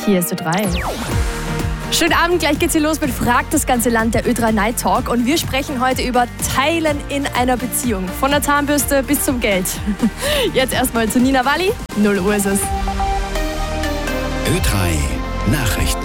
Hier ist Ö3. Schönen Abend, gleich geht's hier los mit Fragt das ganze Land, der Ö3 Night Talk. Und wir sprechen heute über Teilen in einer Beziehung. Von der Zahnbürste bis zum Geld. Jetzt erstmal zu Nina Walli. 0 Uhr ist es. Ö3 Nachrichten.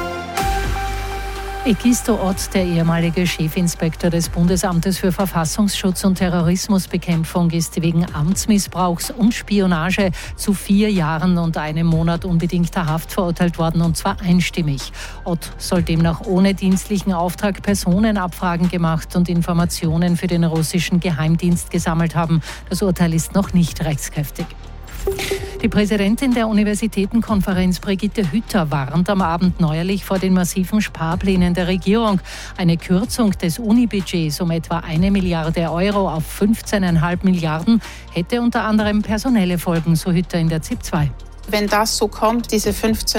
Egisto Ott, der ehemalige Chefinspektor des Bundesamtes für Verfassungsschutz und Terrorismusbekämpfung, ist wegen Amtsmissbrauchs und Spionage zu 4 Jahren und 1 Monat unbedingter Haft verurteilt worden, und zwar einstimmig. Ott soll demnach ohne dienstlichen Auftrag Personenabfragen gemacht und Informationen für den russischen Geheimdienst gesammelt haben. Das Urteil ist noch nicht rechtskräftig. Die Präsidentin der Universitätenkonferenz Brigitte Hütter warnt am Abend neuerlich vor den massiven Sparplänen der Regierung. Eine Kürzung des Unibudgets um etwa 1 Milliarde Euro auf 15,5 Milliarden hätte unter anderem personelle Folgen, so Hütter in der ZIP 2. Wenn das so kommt, diese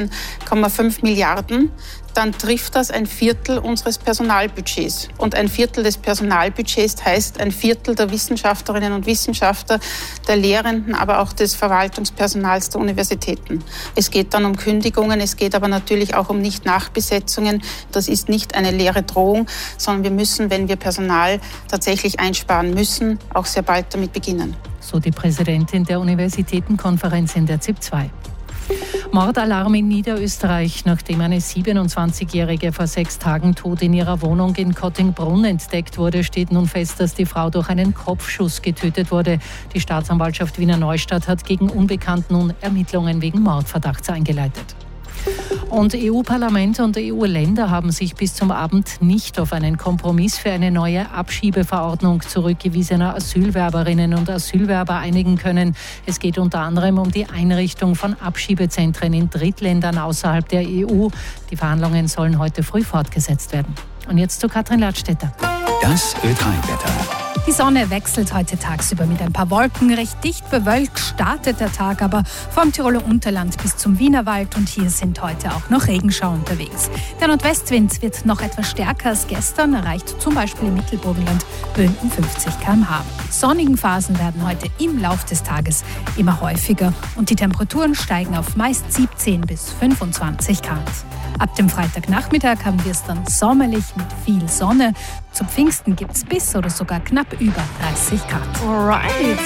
15,5 Milliarden, dann trifft das 1/4 unseres Personalbudgets. Und 1/4 des Personalbudgets heißt 1/4 der Wissenschaftlerinnen und Wissenschaftler, der Lehrenden, aber auch des Verwaltungspersonals der Universitäten. Es geht dann um Kündigungen, es geht aber natürlich auch um Nicht-Nachbesetzungen. Das ist nicht eine leere Drohung, sondern wir müssen, wenn wir Personal tatsächlich einsparen müssen, auch sehr bald damit beginnen. So die Präsidentin der Universitätenkonferenz in der ZIP 2. Mordalarm in Niederösterreich. Nachdem eine 27-Jährige vor 6 Tagen tot in ihrer Wohnung in Kottingbrunn entdeckt wurde, steht nun fest, dass die Frau durch einen Kopfschuss getötet wurde. Die Staatsanwaltschaft Wiener Neustadt hat gegen Unbekannt nun Ermittlungen wegen Mordverdachts eingeleitet. Und EU-Parlament und EU-Länder haben sich bis zum Abend nicht auf einen Kompromiss für eine neue Abschiebeverordnung zurückgewiesener Asylwerberinnen und Asylwerber einigen können. Es geht unter anderem um die Einrichtung von Abschiebezentren in Drittländern außerhalb der EU. Die Verhandlungen sollen heute früh fortgesetzt werden. Und jetzt zu Katrin Ladstätter. Das Ö3-Wetter. Die Sonne wechselt heute tagsüber mit ein paar Wolken. Recht dicht bewölkt startet der Tag aber vom Tiroler Unterland bis zum Wienerwald, und hier sind heute auch noch Regenschauer unterwegs. Der Nordwestwind wird noch etwas stärker als gestern, erreicht zum Beispiel im Mittelburgenland Böen 50 km/h. Sonnigen Phasen werden heute im Lauf des Tages immer häufiger und die Temperaturen steigen auf meist 17 bis 25 Grad. Ab dem Freitagnachmittag haben wir es dann sommerlich mit viel Sonne. Zu Pfingsten gibt es bis oder sogar knapp über 30 Grad. Alright.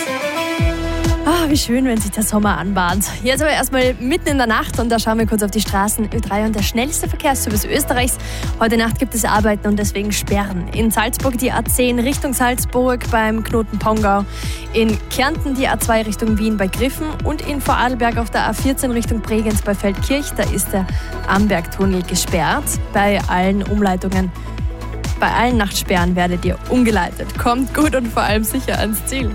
Wie schön, wenn sich der Sommer anbahnt. Jetzt aber erstmal mitten in der Nacht, und da schauen wir kurz auf die Straßen. Ö3 und der schnellste Verkehrsservice Österreichs. Heute Nacht gibt es Arbeiten und deswegen Sperren. In Salzburg die A10 Richtung Salzburg beim Knoten Pongau. In Kärnten die A2 Richtung Wien bei Griffen und in Vorarlberg auf der A14 Richtung Bregenz bei Feldkirch. Da ist der Ambergtunnel gesperrt. Bei allen Umleitungen, bei allen Nachtsperren werdet ihr umgeleitet. Kommt gut und vor allem sicher ans Ziel.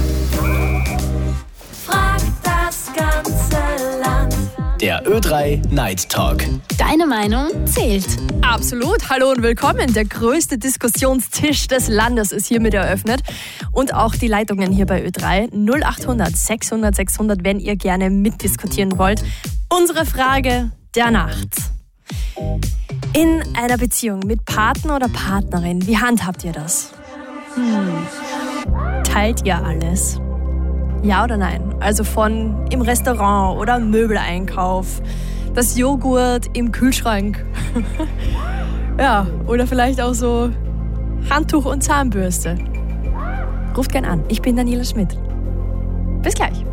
Der Ö3 Night Talk. Deine Meinung zählt. Absolut. Hallo und willkommen. Der größte Diskussionstisch des Landes ist hiermit eröffnet. Und auch die Leitungen hier bei Ö3 0800 600 600, wenn ihr gerne mitdiskutieren wollt. Unsere Frage der Nacht. In einer Beziehung mit Partner oder Partnerin, wie handhabt ihr das? Teilt ihr alles? Ja oder nein? Also von im Restaurant oder Möbeleinkauf, das Joghurt im Kühlschrank. Ja, oder vielleicht auch so Handtuch und Zahnbürste. Ruft gern an. Ich bin Daniela Schmidt. Bis gleich.